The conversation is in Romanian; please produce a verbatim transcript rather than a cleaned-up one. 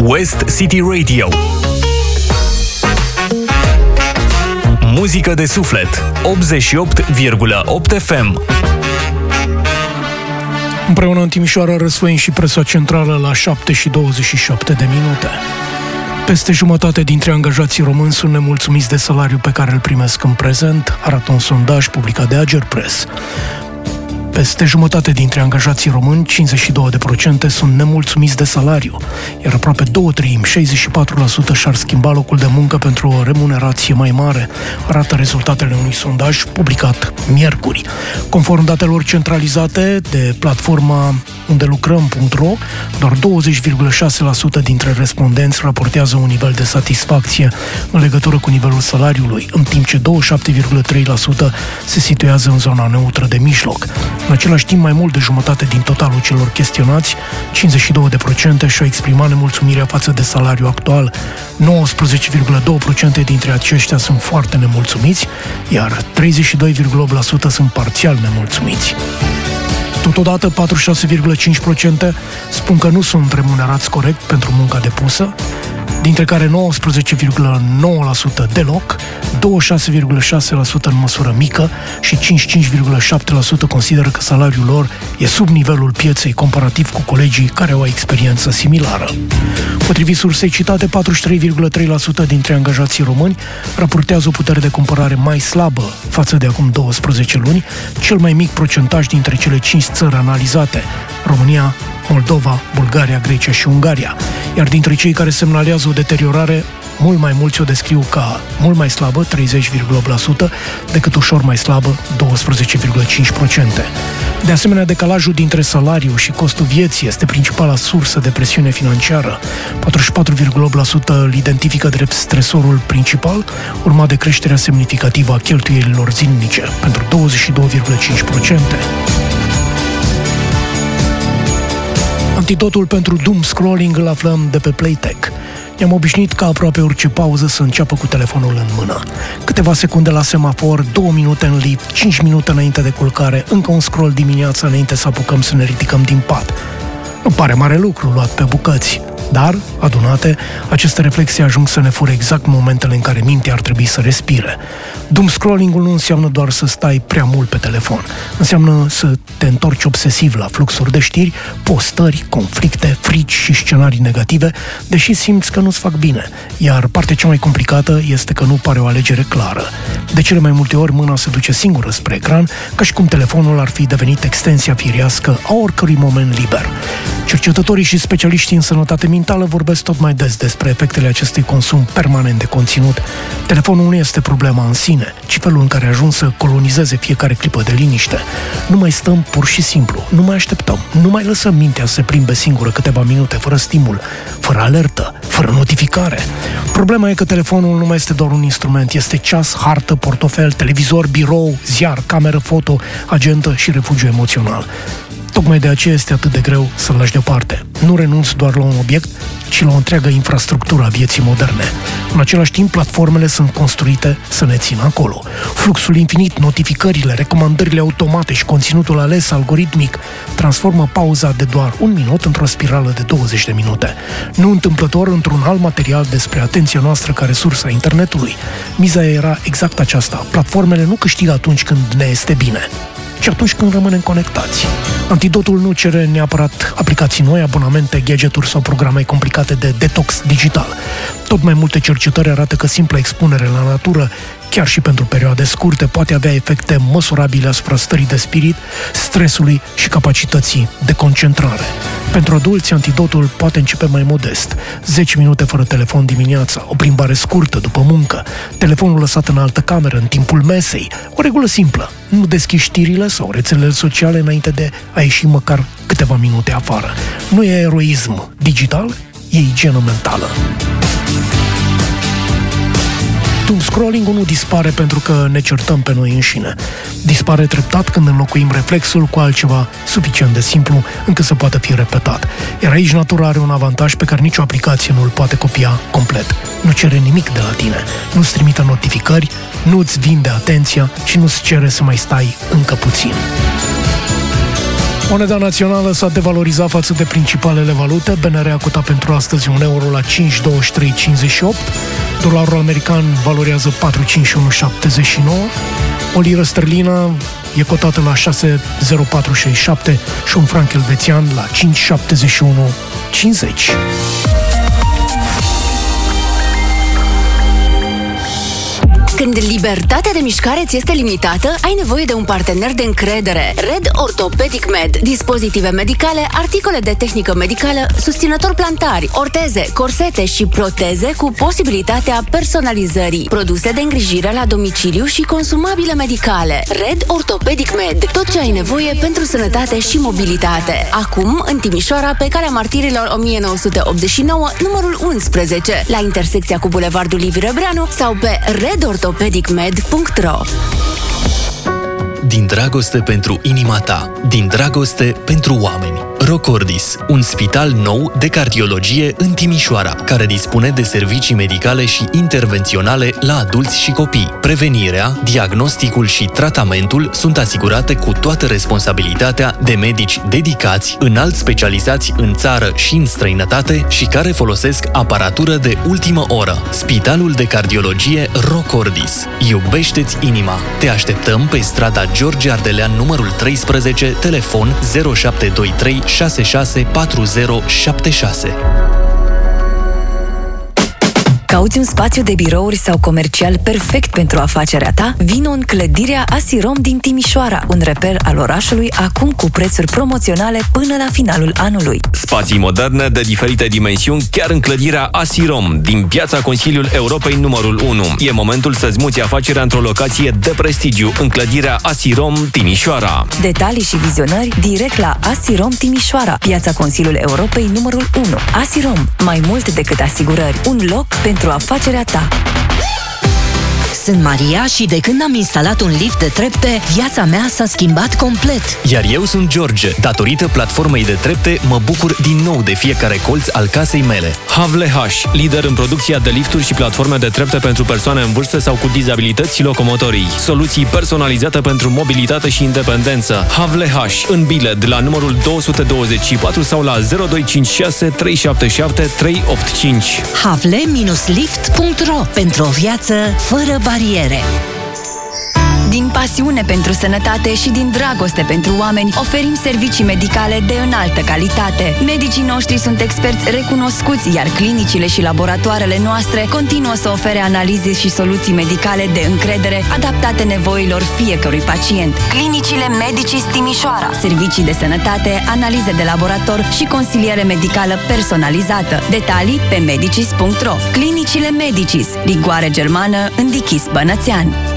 West City Radio. Muzică de suflet. optzeci și opt virgulă opt F M. Împreună în Timișoara, Răsfoin și Presa Centrală la șapte și douăzeci și șapte de minute. Peste jumătate dintre angajații români sunt nemulțumiți de salariul pe care îl primesc în prezent, arată un sondaj publicat de Agerpres. Peste jumătate dintre angajații români, cincizeci și doi la sută, sunt nemulțumiți de salariu, iar aproape două treimi, șaizeci și patru la sută, și-ar schimba locul de muncă pentru o remunerație mai mare, arată rezultatele unui sondaj publicat miercuri. Conform datelor centralizate de platforma unde lucrăm punct ro, doar douăzeci virgulă șase la sută dintre respondenți raportează un nivel de satisfacție în legătură cu nivelul salariului, în timp ce douăzeci și șapte virgulă trei la sută se situează în zona neutră de mijloc. În același timp, mai mult de jumătate din totalul celor chestionați, cincizeci și doi la sută, și-au exprimat nemulțumirea față de salariul actual. nouăsprezece virgulă doi la sută dintre aceștia sunt foarte nemulțumiți, iar treizeci și doi virgulă opt la sută sunt parțial nemulțumiți. Totodată, patruzeci și șase virgulă cinci la sută spun că nu sunt remunerați corect pentru munca depusă, dintre care nouăsprezece virgulă nouă la sută deloc, douăzeci și șase virgulă șase la sută în măsură mică și cincizeci și cinci virgulă șapte la sută consideră că salariul lor e sub nivelul pieței comparativ cu colegii care au o experiență similară. Potrivit sursei citate, patruzeci și trei virgulă trei la sută dintre angajații români raportează o putere de cumpărare mai slabă față de acum douăsprezece luni, cel mai mic procentaj dintre cele cinci țări analizate: România, Moldova, Bulgaria, Grecia și Ungaria. Iar dintre cei care semnalează o deteriorare, mult mai mulți o descriu ca mult mai slabă, treizeci virgulă opt la sută, decât ușor mai slabă, douăsprezece virgulă cinci la sută. De asemenea, decalajul dintre salariu și costul vieții este principala sursă de presiune financiară. patruzeci și patru virgulă opt la sută îl identifică drept stresorul principal, urmat de creșterea semnificativă a cheltuielilor zilnice, pentru douăzeci și doi virgulă cinci la sută. Antidotul pentru doom scrolling îl aflăm de pe Playtech. Ne-am obișnuit ca aproape orice pauză să înceapă cu telefonul în mână. Câteva secunde la semafor, două minute în lift, cinci minute înainte de culcare, încă un scroll dimineața înainte să apucăm să ne ridicăm din pat. Nu pare mare lucru luat pe bucăți, dar, adunate, aceste reflexe ajung să ne fure exact momentele în care mintea ar trebui să respire. Doom scrolling-ul nu înseamnă doar să stai prea mult pe telefon. Înseamnă să te întorci obsesiv la fluxuri de știri, postări, conflicte, frici și scenarii negative, deși simți că nu-ți fac bine. Iar partea cea mai complicată este că nu pare o alegere clară. De cele mai multe ori, mâna se duce singură spre ecran, ca și cum telefonul ar fi devenit extensia firească a oricărui moment liber. Cercetătorii și specialiștii în sănătate mentală vorbesc tot mai des despre efectele acestui consum permanent de conținut. Telefonul nu este problema în sine, ci felul în care ajung să colonizeze fiecare clipă de liniște. Nu mai stăm pur și simplu, nu mai așteptăm, nu mai lăsăm mintea să se plimbe singură câteva minute, fără stimul, fără alertă, fără notificare. Problema e că telefonul nu mai este doar un instrument, este ceas, hartă, portofel, televizor, birou, ziar, cameră, foto, agendă și refugiu emoțional. Tocmai de aceea este atât de greu să-l lași deoparte. Nu renunți doar la un obiect, ci la o întreagă infrastructură a vieții moderne. În același timp, platformele sunt construite să ne țină acolo. Fluxul infinit, notificările, recomandările automate și conținutul ales algoritmic transformă pauza de doar un minut într-o spirală de douăzeci de minute. Nu întâmplător, într-un alt material despre atenția noastră ca resursă a internetului, miza era exact aceasta. Platformele nu câștigă atunci când ne este bine, ci atunci când rămânem conectați. Antidotul nu cere neapărat aplicații noi, abonamente, gadgeturi sau programe complicate de detox digital. Tot mai multe cercetări arată că simpla expunere la natură, chiar și pentru perioade scurte, poate avea efecte măsurabile asupra stării de spirit, stresului și capacității de concentrare. Pentru adulți, antidotul poate începe mai modest. zece minute fără telefon dimineața, o plimbare scurtă după muncă, telefonul lăsat în altă cameră în timpul mesei, o regulă simplă. Nu deschizi știrile sau rețelele sociale înainte de a ieși măcar câteva minute afară. Nu e eroism digital, e igienă mentală. Doom scrolling-ul nu dispare pentru că ne certăm pe noi înșine. Dispare treptat când înlocuim reflexul cu altceva suficient de simplu încât să poată fi repetat. Iar aici natura are un avantaj pe care nicio aplicație nu îl poate copia complet. Nu cere nimic de la tine, nu-ți trimite notificări, nu-ți vinde atenția și nu-ți cere să mai stai încă puțin. Moneda națională s-a devalorizat față de principalele valute. B N R a cotat pentru astăzi un euro la cinci douăzeci și trei cincizeci și opt, dolarul american valorează patru cincizeci și unu șaptezeci și nouă, o liră sterlină e cotată la șase zero patru șaizeci și șapte și un franc elvețian la cinci șaptezeci și unu cincizeci. Când libertatea de mișcare ți este limitată, ai nevoie de un partener de încredere. Red Orthopedic Med. Dispozitive medicale, articole de tehnică medicală, susținători plantari, orteze, corsete și proteze cu posibilitatea personalizării. Produse de îngrijire la domiciliu și consumabile medicale. Red Orthopedic Med. Tot ce ai nevoie pentru sănătate și mobilitate. Acum, în Timișoara, pe calea Martirilor o mie nouă sute optzeci și nouă, numărul unsprezece, la intersecția cu Bulevardul Liviu Răbreanu sau pe red orthopedic med punct ro. Din dragoste pentru inima ta, din dragoste pentru oameni. Rocordis, un spital nou de cardiologie în Timișoara, care dispune de servicii medicale și intervenționale la adulți și copii. Prevenirea, diagnosticul și tratamentul sunt asigurate cu toată responsabilitatea de medici dedicați, înalt specializați în țară și în străinătate și care folosesc aparatură de ultimă oră. Spitalul de cardiologie Rocordis. Iubește-ți inima. Te așteptăm pe strada George Ardelean numărul treisprezece, telefon zero șapte doi trei șase șase patru zero șapte șase. Cauți un spațiu de birouri sau comercial perfect pentru afacerea ta? Vino în clădirea Asirom din Timișoara, un reper al orașului, acum cu prețuri promoționale până la finalul anului. Spații moderne de diferite dimensiuni chiar în clădirea Asirom, din piața Consiliul Europei numărul unu. E momentul să-ți muți afacerea într-o locație de prestigiu în clădirea Asirom Timișoara. Detalii și vizionări direct la Asirom Timișoara, piața Consiliul Europei numărul unu. Asirom, mai mult decât asigurări, un loc pentru afacerea ta. Sunt Maria și de când am instalat un lift de trepte, viața mea s-a schimbat complet. Iar eu sunt George. Datorită platformei de trepte, mă bucur din nou de fiecare colț al casei mele. Havle H, lider în producția de lifturi și platforme de trepte pentru persoane în vârstă sau cu dizabilități locomotorii. Soluții personalizate pentru mobilitate și independență. Havle H, în Biled, la numărul două sute douăzeci și patru sau la zero doi cinci șase trei șapte șapte trei opt cinci. havle lift punct ro. Pentru o viață fără bariere. Din pasiune pentru sănătate și din dragoste pentru oameni, oferim servicii medicale de înaltă calitate. Medicii noștri sunt experți recunoscuți, iar clinicile și laboratoarele noastre continuă să ofere analize și soluții medicale de încredere, adaptate nevoilor fiecărui pacient. Clinicile Medicis Timișoara. Servicii de sănătate, analize de laborator și consiliere medicală personalizată. Detalii pe medicis punct ro. Clinicile Medicis. Rigoare germană în Dichis Bănățean.